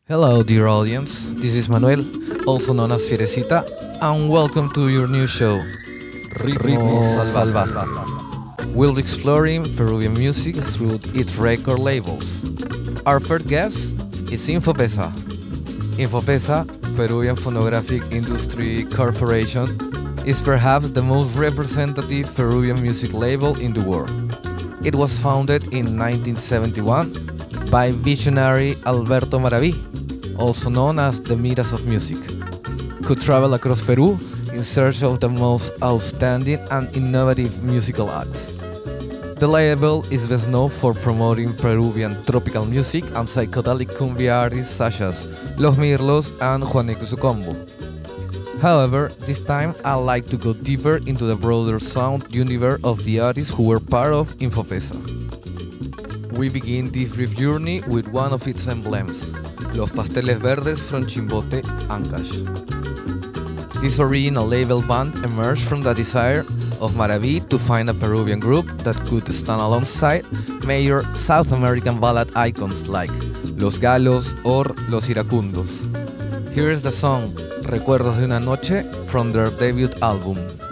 Hello, dear audience. This is Manuel, also known as Fierecita, and welcome to your new show, Ritmo Salvaje. We'll be exploring Peruvian music through its record labels. Our first guest is Infopesa. Infopesa, Peruvian Phonographic Industry Corporation, is perhaps the most representative Peruvian music label in the world. It was founded in 1971 by visionary Alberto Maraví, also known as the Midas of Music, who traveled across Peru in search of the most outstanding and innovative musical acts. The label is best known for promoting Peruvian tropical music and psychedelic cumbia artists such as Los Mirlos and Juaneco y su Combo. However, this time I'd like to go deeper into the broader sound universe of the artists who were part of Infopesa. We begin this brief journey with one of its emblems, Los Pasteles Verdes from Chimbote, Ancash. This original label band emerged from the desire of Maraví to find a Peruvian group that could stand alongside major South American ballad icons like Los Galos or Los Iracundos. Here is the song Recuerdos de una Noche from their debut album.